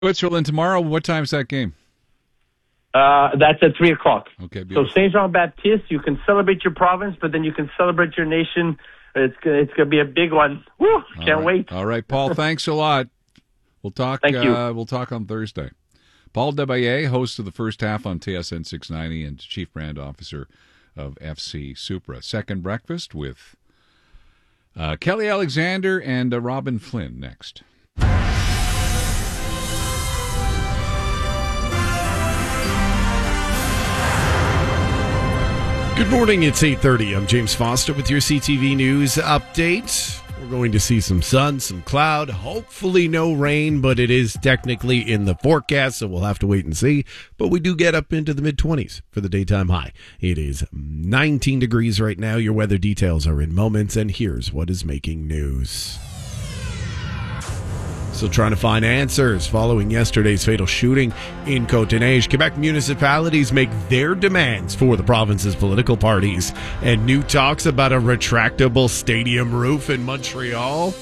Switzerland tomorrow. What time's that game? That's at 3 o'clock. Okay, So beautiful. Saint Jean Baptiste, you can celebrate your province, but then you can celebrate your nation. It's gonna be a big one. Woo! Can't wait. All right, Paul. Thanks a lot. We'll talk. Thank you. We'll talk on Thursday. Paul Debaye, host of the first half on TSN 690 and Chief Brand Officer of FC Supra. Second breakfast with Kelly Alexander and Robin Flynn next. Good morning, it's 8:30. I'm James Foster with your CTV News update. We're going to see some sun, some cloud, hopefully no rain, but it is technically in the forecast, so we'll have to wait and see. But we do get up into the mid-20s for the daytime high. It is 19 degrees right now. Your weather details are in moments, and here's what is making news. Still trying to find answers following yesterday's fatal shooting in Côte-Neige. Quebec municipalities make their demands for the province's political parties. And new talks about a retractable stadium roof in Montreal.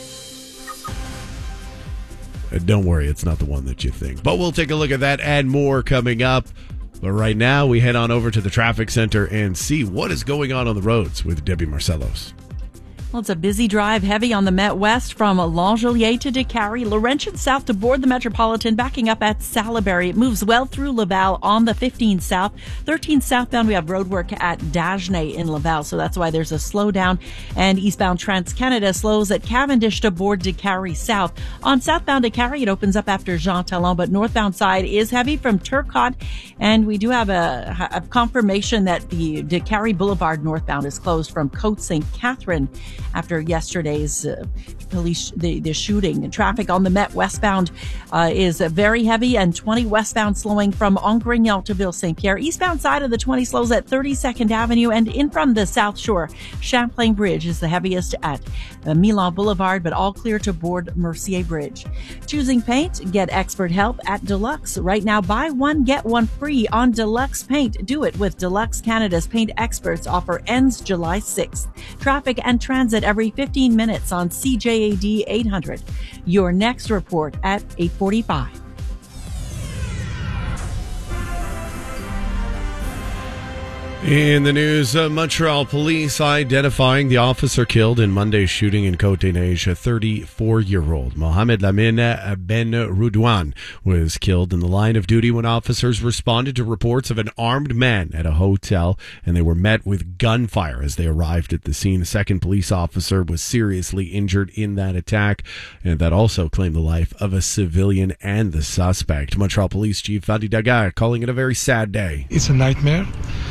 Don't worry, it's not the one that you think. But we'll take a look at that and more coming up. But right now, we head on over to the traffic center and see what is going on the roads with Debbie Marcellos. Well, it's a busy drive, heavy on the Met West from Langelier to Décarie, Laurentian south to board the Metropolitan, backing up at Salaberry. It moves well through Laval on the 15 south. 13 southbound, we have roadwork at Dagenais in Laval, so that's why there's a slowdown. And eastbound Trans-Canada slows at Cavendish to board Décarie south. On southbound Décarie, it opens up after Jean Talon, but northbound side is heavy from Turcotte. And we do have a confirmation that the Décarie Boulevard northbound is closed from Côte St. Catherine after yesterday's the shooting. And traffic on the Met westbound is very heavy, and 20 westbound slowing from Angrignon to Ville-Saint-Pierre. Eastbound side of the 20 slows at 32nd Avenue, and in from the South Shore, Champlain Bridge is the heaviest at Milan Boulevard, but all clear to board Mercier Bridge. Choosing paint? Get expert help at Deluxe. Right now, buy one, get one free on Deluxe Paint. Do it with Deluxe. Canada's paint experts. Offer ends July 6th. Traffic and transit every 15 minutes on CJAD 800. Your next report at 8:45. In the news, Montreal police identifying the officer killed in Monday's shooting in Côte-Neige. A 34-year-old Mohamed Lamine Ben Roudouane was killed in the line of duty when officers responded to reports of an armed man at a hotel, and they were met with gunfire as they arrived at the scene. A second police officer was seriously injured in that attack, and that also claimed the life of a civilian and the suspect. Montreal Police Chief Vadi Daguerre calling it a very sad day. It's a nightmare.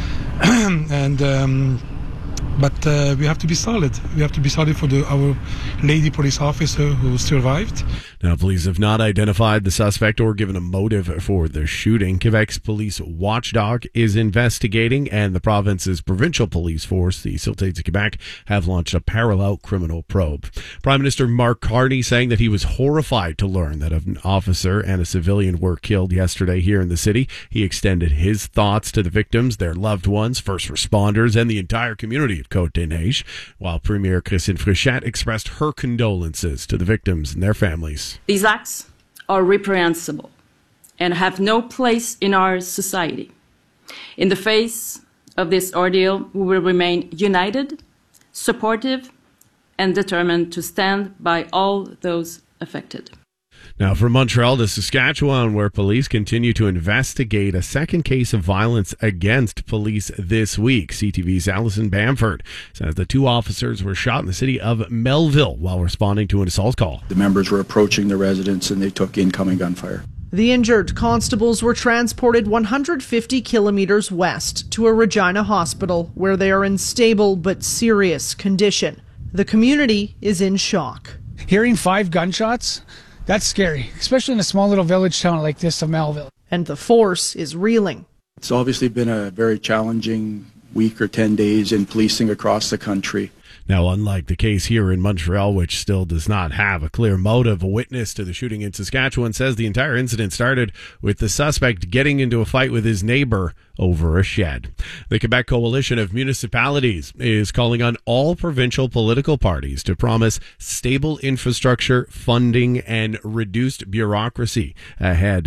But we have to be solid. We have to be solid for our lady police officer who survived. Now, police have not identified the suspect or given a motive for the shooting. Quebec's police watchdog is investigating, and the province's provincial police force, the Sûreté du Québec, have launched a parallel criminal probe. Prime Minister Mark Carney saying that he was horrified to learn that an officer and a civilian were killed yesterday here in the city. He extended his thoughts to the victims, their loved ones, first responders, and the entire community of Côte-Neige, while Premier Christine Fréchette expressed her condolences to the victims and their families. These acts are reprehensible and have no place in our society. In the face of this ordeal, we will remain united, supportive, and determined to stand by all those affected. Now, from Montreal to Saskatchewan, where police continue to investigate a second case of violence against police this week. CTV's Alison Bamford says the two officers were shot in the city of Melville while responding to an assault call. The members were approaching the residence and they took incoming gunfire. The injured constables were transported 150 kilometers west to a Regina hospital where they are in stable but serious condition. The community is in shock. Hearing 5 gunshots, that's scary, especially in a small little village town like this of Melville. And the force is reeling. It's obviously been a very challenging week or 10 days in policing across the country. Now, unlike the case here in Montreal, which still does not have a clear motive, a witness to the shooting in Saskatchewan says the entire incident started with the suspect getting into a fight with his neighbor over a shed. The Quebec Coalition of Municipalities is calling on all provincial political parties to promise stable infrastructure, funding, and reduced bureaucracy ahead